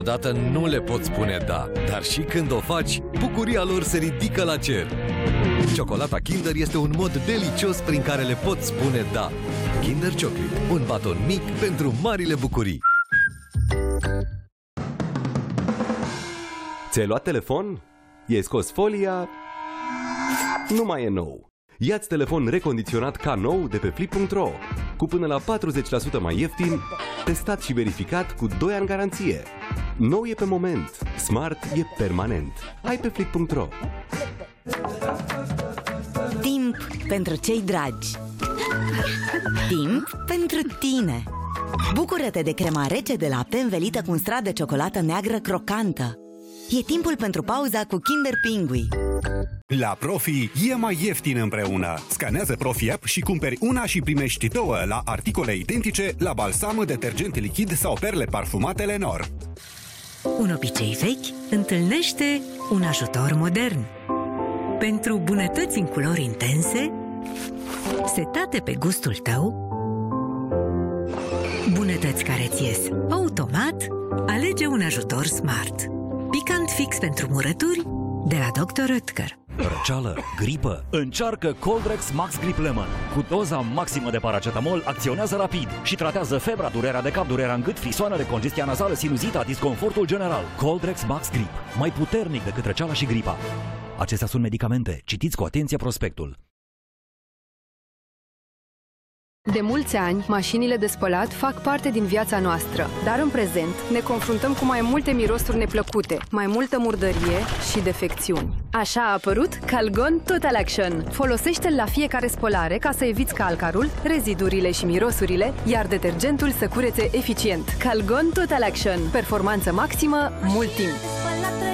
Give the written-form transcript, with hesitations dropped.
Odată nu le poți spune da, dar și când o faci, bucuria lor se ridică la cer. Ciocolata Kinder este un mod delicios prin care le poți spune da. Kinder Chocolate, un baton mic pentru marile bucurii. Ți-ai luat telefon? I-ai scos folia? Nu mai e nou. Ia-ți telefon recondiționat ca nou de pe Flip.ro, cu până la 40% mai ieftin, testat și verificat cu 2 ani garanție. Nou e pe moment, smart e permanent. Hai pe Flip.ro. Timp pentru cei dragi. Timp pentru tine. Bucură-te de crema rece de lapte învelită cu un strat de ciocolată neagră crocantă. E timpul pentru pauza cu Kinder Pingui. La Profi e mai ieftin împreună. Scanează Profi App și cumperi una și primești 2 la articole identice, la balsamă, detergent lichid sau perle parfumate Lenor. Un obicei vechi întâlnește un ajutor modern. Pentru bunătăți în culori intense, setate pe gustul tău, bunătăți care ți ies automat, alege un ajutor Smart. Picant fix pentru murături de la Dr. Oetker. Răceală, gripă? Încearcă Coldrex Max Grip Lemon. Cu doza maximă de paracetamol acționează rapid și tratează febra, durerea de cap, durerea în gât, frisoanele, congestia nazală, sinuzita, disconfortul general. Coldrex Max Grip, mai puternic decât răceala și gripa. Acestea sunt medicamente. Citiți cu atenție prospectul. De mulți ani, mașinile de spălat fac parte din viața noastră, dar în prezent ne confruntăm cu mai multe mirosuri neplăcute, mai multă murdărie și defecțiuni. Așa a apărut Calgon Total Action. Folosește-l la fiecare spălare ca să eviți calcarul, rezidurile și mirosurile, iar detergentul să curețe eficient. Calgon Total Action. Performanță maximă, mult timp.